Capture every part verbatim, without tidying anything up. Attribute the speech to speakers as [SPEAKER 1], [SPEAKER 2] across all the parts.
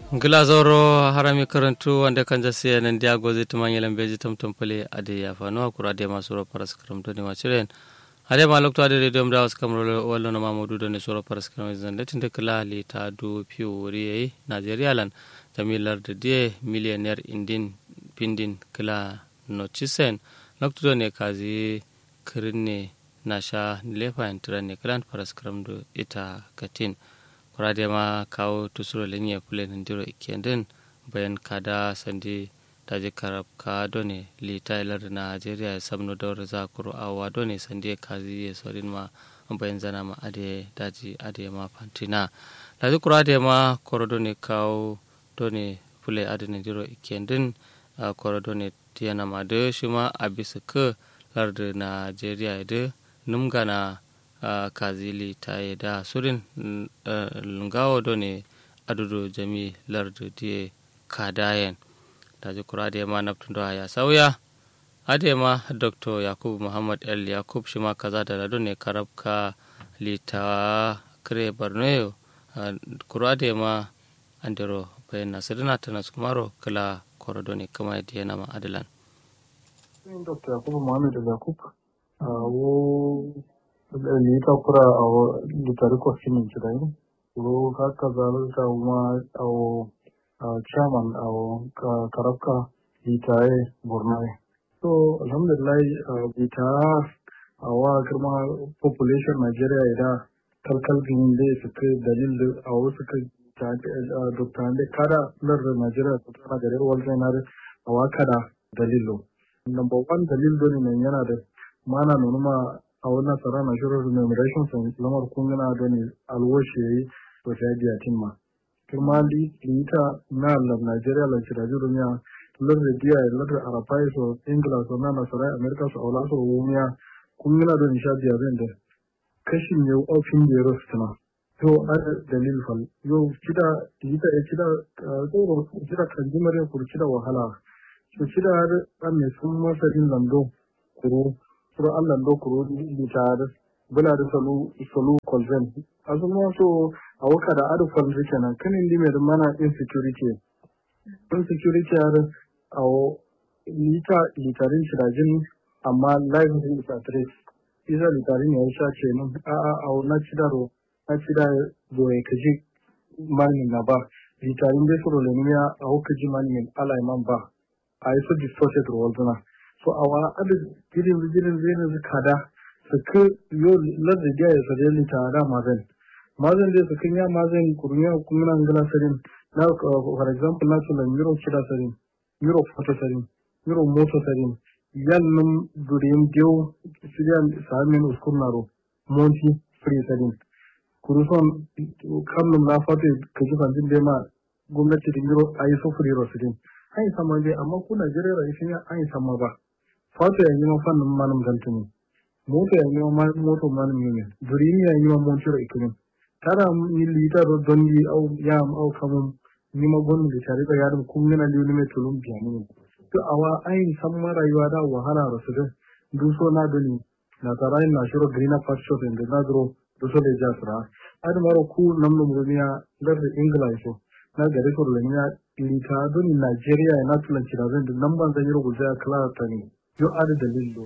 [SPEAKER 1] Glazoro harami karantu wanda kan jasiya nan dia gozi tumanyelan beji tamtam pale ade ya fano akura de masuro paras karamto ni machiren ade malok to ade radio mda was kamro wallo na mamudu do ne suro paras karam zande tinde kala li ta du piuri Nigeria lan tamilar de die millionaire indin pindin kala no chisen nokto ne kazi kirne nasha lefa entrane klan paras karamdo ita katin kurade ma kawo tusuro lenye pule ndiro ikenden bayan kada sandi taje karab ka done li Tyler na Nigeria sabno dawr za kuro awa done sandi kazi sorin ma bayan zana ma ade daji ade ma fantina daji kurade ma korodone kawo done pule ade ndiro ikenden korodone tiana ma de shima abisuka larda Nigeria de numgana Uh, kazili taye da surin uh, lungawo done adudo jami lardu die kadayen daji kurade ma naptundo ya sauya ade ma Dr. Yakub Muhammad El Yakub shima kaza da done karabka lita kre barnoyo uh, kurade ma andero bayan nasirina tanas kumaro kala korodone kama diena ma adalan
[SPEAKER 2] Doctor Yakub Muhammad El Yakub uh, wo lita kura a litari kwasinin kirai ro haka zalunta kuma a chairman a karabka litaye bornai so alhamdulillah lita a wa girma population Nigeria ida kalkal ginin da suka dalil a wasu ka dokta da kada lar Nigeria ta tana da rawar zainare a wa kada dalilo number one dalil don ne yana da mana nuna a wannan tsara na shirar remuneration sun lamar kungana da ne alwashe to ta biya timma kuma lita na lab Nigeria la shira jurumiya lar da dia lar arafai so ingila so na nasara america so aula so wumiya kungana da nisha biya zan da kashin yau ofin da yaro tana to a dalil fal yo kida lita e kida to kida kan jimare kur kida wahala so kida har ne sun masa din lando kuro sura Allah dokoro litar bula da salu salu kolzen azuma so a waka da adu kolzen kenan kanin dime da mana insecurity insecurity har a lita litarin shirajin amma life is at risk isa litarin ya sha ce nan a a a na cidaro na cida do ya kaji mani na ba litarin da suru lemiya a hukaji mani alai man ba a yi so distorted role so awa adad girin girin girin kada suka yo ladda da ya sare ni tare mazan mazan da suka ya mazan kurmiya kuma nan gala sarin na for example na so lan euro kida sarin euro foto sarin euro moto sarin yannum durin dio sirian samin uskunaro monti free sarin kuruson kamnum na fata kaji fanjin da ma gwamnati da euro ayi so free ro sarin ai sama dai amma kuna jirera ishin ai sama ba fata ya yi ma fannin manin gantuni mota ya yi ma moto manin yumi durini ya yi ma montiro ikirin tara ni lita do don yi au ya am au kamun ni ma gonu da tare da yarin kun yana liyu mai tulum biyani to awa ai san ma rayuwa da wahala rasu da duso na dani na tarayin na shiro green pasture da na dro duso da jasra ad maro ku namno muriya da english na gare ko lenya lita don Nigeria na tulanci da zan nan ban zan yi rubuta kala ta ne yo adu dalilo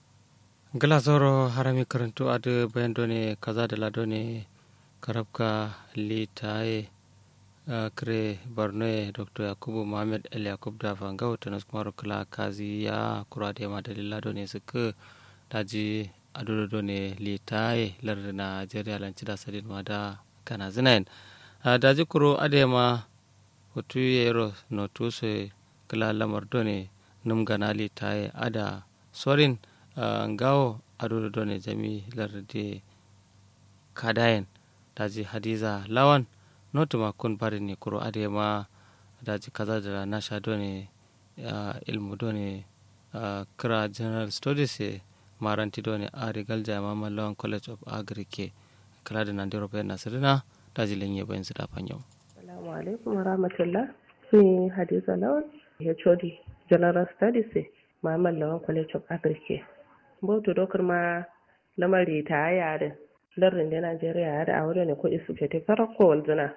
[SPEAKER 1] glazoro harami karantu adu bayan done kaza da ladone karabka litaye kre barne Dr. Yakubu Muhammad El Yakub da fanga tanas kuma kala kazi ya kurade ma dalila done suka daji adu done litaye lar Nigeria lanci da sadin ma da kana zinain daji kuro adema hutu yero no tuse kala lamar done num ganali taye ada sorin uh, ngawo adu done jami larde kadayen daji hadiza lawan notuma kun barini kuro adema daji kaza da nasha done uh, ilmu done uh, kra general studies e maranti done arigal jama lawan college of agric kala da nandiro pe nasirina daji lenye bayin su da fanyo.
[SPEAKER 3] Assalamu alaikum warahmatullah. Ni Hadiza Lawan, H O D General Studies, Muhammad Lawan College of Agriculture. Bautu dokar ma lamari ta yare, larin da Najeriya da aure ne ko isu ke ta farko walzuna.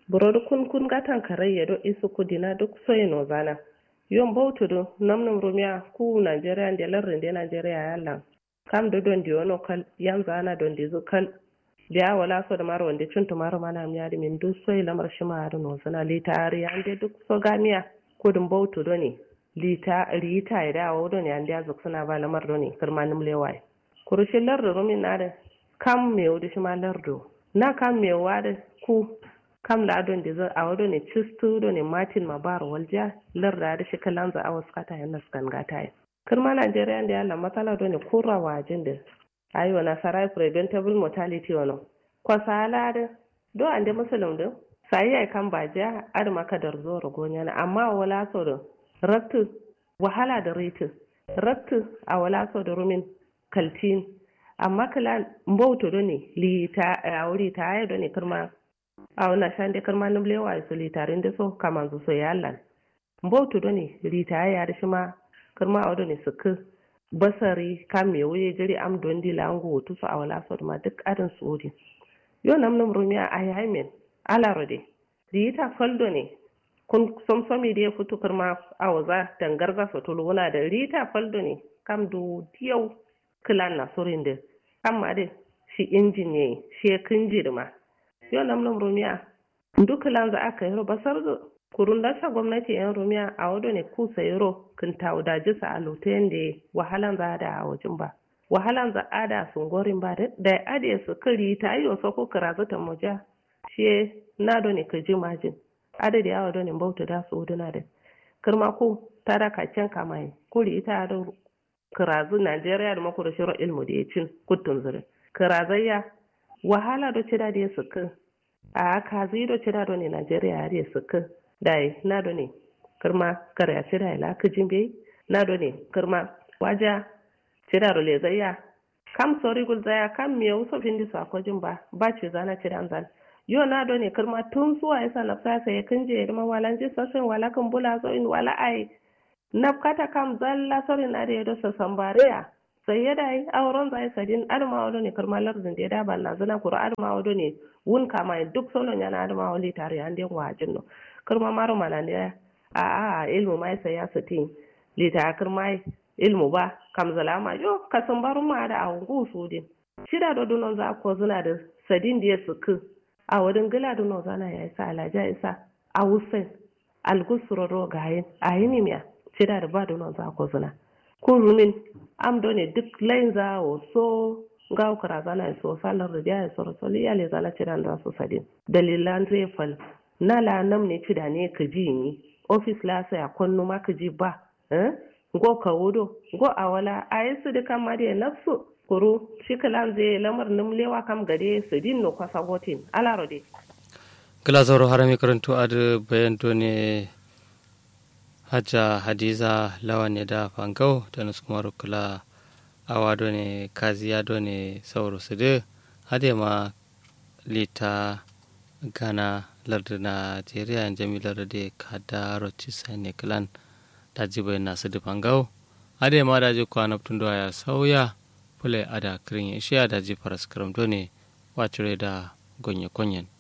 [SPEAKER 3] burod kun kun gatan karayya do isu kudina duk soyi no zana yon bautu do namnum rumia ku Nigeria de larrin de Nigeria yalla kam do don di wono kal yan zana don di zu kal biya wala so da maro wanda cin tumaro mana miya da min duk soyi lamar shi ma da no zana litari ande duk so gamiya kudin bautu do ne lita rita ya dawo do ne ande azuk suna ba lamar do ne kirmanim lewai kurushin lardo rumin na da kam me wudi shi ma lardo na kam me wada ku kam la don da zai awo do ne cistu do ne Martin Mabar walja larda da shi kalanza awas kata yana skan gata yi kirma Nigeria da yalla matsala do ne kura wajin da ayo na sarai preventable mortality wono ko sala da do ande musulum do sai ai kan baja ar maka dar zo rogonya na amma wala so do rattu wahala da ritu rattu a wala so da rumin kaltin amma kala mbauto do ne lita a wuri ta ayo do ne kirma a wana shande kirma nublewa su litarin da so kaman su so yallan mbauto do ne lita ya da shi ma kirma a do ne suku basari kam me wuye jiri am don di lango to so a wala so ma duk adin suri yo nam nam rumiya ay haymen ala rode lita faldo ne kun somsomi da futu kirma a waza dangarza so to wona da lita faldo ne kam do diyau kilan na surin da amma dai shi injin ne shi kinjir ma yau nam nam rumiya duk kilan za aka yi basar da kurun da sa gwamnati yan rumiya a wado ne ku sayro kin tauda jisa a lotayen da wahalan za da a wajen ba wahalan za a da sun gorin ba da ade su kiri ta yi wasu ko kirazu ta moja shi na do ne ka ji majin adadi ya wado ne bauta da su uduna da kirma ku ta da kacen kamai kuri ita da kirazu Najeriya da makuru shiro ilmu da ya cin kutun zuri kirazayya wahala do cida da ya suka a kazi do cida do ne Najeriya da ya suka dai na do ne kirma karya cida ila kijin bai na do ne kirma waja cida do lezayya kam sori gulzaya kam me uso findi sa ko jin ba ba ce zana cida zan yo na do ne kirma tun zuwa yasa nafsa sai kinje da mawalan ji sasin wala kan bula so in wala ai nafkata kam zalla sori na da yado sasan bariya sai ya dai auren zai sadin adama wado ne kirma lardin da ya daba na zana kura adama wado ne wun kama duk solon yana adama wali tare an den wajin no kirma maro mana ne a a ilmu mai sai ya satin lita kirma ilmu ba kam zalama yo kasan barun ma da angu su din shida do dunon za ko zuna da sadin da ya suku a wadin gila dunon zana ya isa alaja isa a wusen algusuro ro gayin a yini miya shida da ba dunon za ko zuna ko rumin am do ne duk lain za o so ga ukara zana so salar da ya so so ya le zana shida da so sadin dalilan zai fal na la nam ne shida ne ka ji ni office la sai a konno ma ka ji ba eh go ka wudo go awala ayisu de kam made nafsu kuru shikalan ze lamar numlewa kam gade su dinno kwasa gotin alarode
[SPEAKER 1] kala zoro harami karanto ad bayan to ne haja hadiza lawane da fangau da nuskumaru kula awado ne kaziya do ne sauro sude hade ma lita gana lardina Nigeria jamilar de kada rochi sane klan dajibai nasu dufangau ade ma daji kwana tundo ya sauya pule ada kirin ishiya daji faras karamto ne wacire da gonye konyen